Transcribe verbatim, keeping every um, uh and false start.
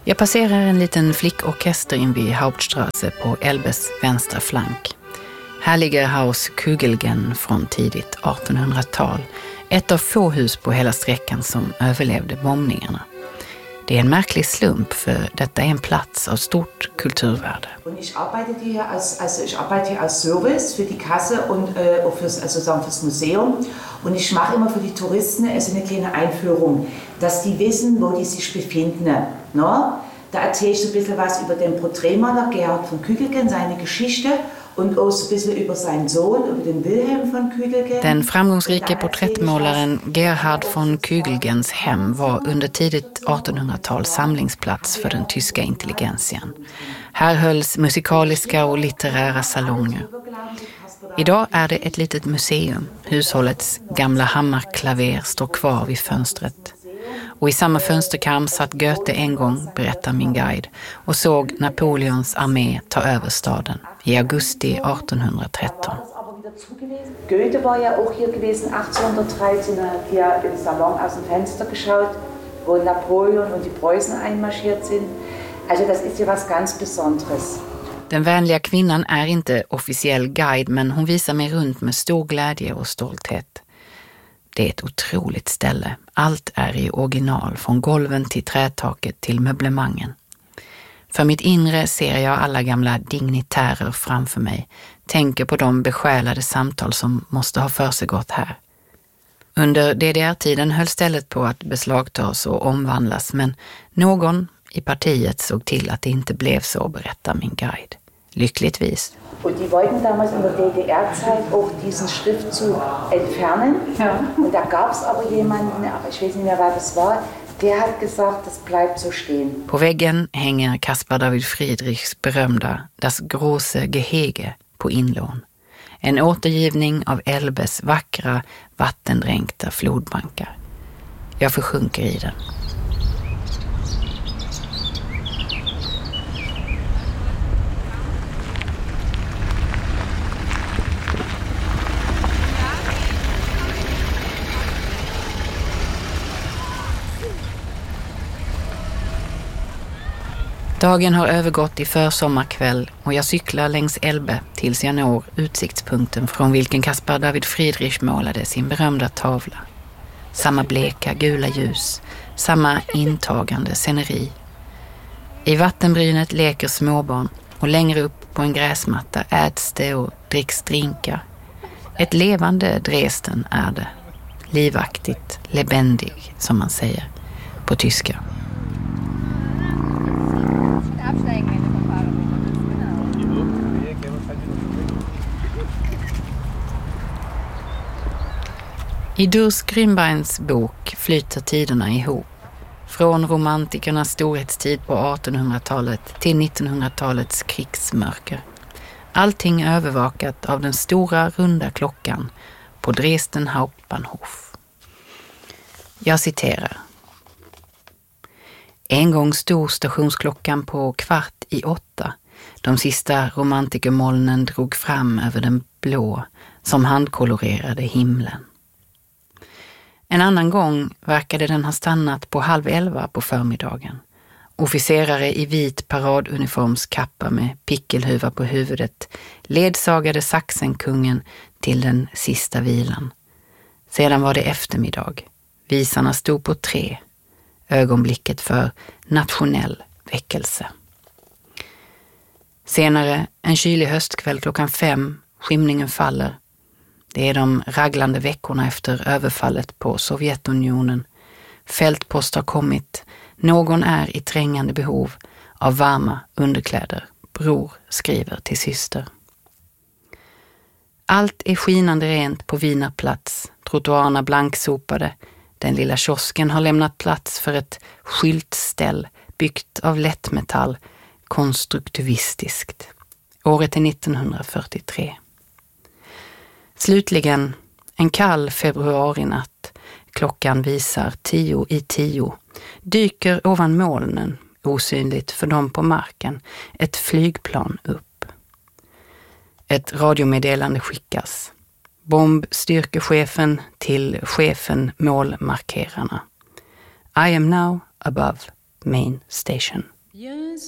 Jag passerar en liten flickorkester in vid Hauptstraße på Elbes vänstra flank. Här ligger Haus Kügelgen från tidigt artonhundratal. Ett av få hus på hela sträckan som överlevde bombningarna. Det är en märklig slump för detta är en plats av stort kulturvärde. Och ich arbeite hier als also ich arbeite hier als Service für die Kasse und äh, och fürs alltså sagen fürs Museum und ich mache immer für die Touristen also eine kleine Einführung, dass die wissen, wo die sich befinden, no? Da erzähle ich so ein bisschen was über den Porträtmaler Gerhard von Kügelgen, seine Geschichte. Den framgångsrike porträttmålaren Gerhard von Kügelgens hem var under tidigt artonhundratal samlingsplats för den tyska intelligensien. Här hölls musikaliska och litterära salonger. Idag är det ett litet museum. Hushållets gamla hammarklaver står kvar vid fönstret. Och i samma fönsterkarm satt Goethe en gång, berättar min guide, och såg Napoleons armé ta över staden i augusti artonhundratretton. Goethe var ja auch hier gewesen achtzehnhundertdreizehn, er hat hier im Salon aus dem Fenster geschaut, wo Napoleon und die Preußen einmarschiert sind. Also das ist ju was ganz Besonderes. Den vänliga kvinnan är inte officiell guide, men hon visar mig runt med stor glädje och stolthet. Det är ett otroligt ställe. Allt är i original, från golven till trätaket till möblemangen. För mitt inre ser jag alla gamla dignitärer framför mig. Tänker på de besjälade samtal som måste ha försiggått här. Under D D R-tiden höll stället på att beslagtas och omvandlas, men någon i partiet såg till att det inte blev så, berättar min guide. Lyckligtvis. Und die wollten damals in der D D R-Zeit auch diesen Schriftzug entfernen. Ja. Und da gab es aber jemanden, aber ich weiß nicht mehr, wer das war, der hat gesagt, das bleibt so stehen. På väggen hänger Caspar David Friedrichs berömda Das große Gehege på inlån. En återgivning av Elbes vackra, vattendränkta flodbankar. Jag försjunker i den. Dagen har övergått i försommarkväll och jag cyklar längs Elbe tills jag når utsiktspunkten från vilken Caspar David Friedrich målade sin berömda tavla. Samma bleka gula ljus, samma intagande sceneri. I vattenbrynet leker småbarn och längre upp på en gräsmatta äts det och dricks drinkar. Ett levande Dresden är det. Livaktigt, lebendig som man säger på tyska. I Durs Grünbeins bok flyter tiderna ihop. Från romantikernas storhetstid på artonhundratalet till nittonhundratalets krigsmörker. Allting övervakat av den stora runda klockan på Dresden Hauptbahnhof. Jag citerar. En gång stod stationsklockan på kvart i åtta. De sista romantikermolnen drog fram över den blå som handkolorerade himlen. En annan gång verkade den ha stannat på halv elva på förmiddagen. Officerare i vit paraduniformskappa med pickelhuva på huvudet ledsagade Sachsenkungen till den sista vilan. Sedan var det eftermiddag. Visarna stod på tre. Ögonblicket för nationell väckelse. Senare, en kylig höstkväll klockan fem, skymningen faller. Det är de raglande veckorna efter överfallet på Sovjetunionen. Fältpost har kommit. Någon är i trängande behov av varma underkläder. Bror skriver till syster. Allt är skinande rent på Wiener plats. Trottoarerna blanksopade. Den lilla kiosken har lämnat plats för ett skyltställ byggt av lättmetall, konstruktivistiskt. Året är nittonhundrafyrtiotre. Slutligen, en kall februarinatt, klockan visar tio i tio, dyker ovan molnen, osynligt för dem på marken, ett flygplan upp. Ett radiomeddelande skickas. Bombstyrkechefen till chefen målmarkerarna. I am now above main station. Viens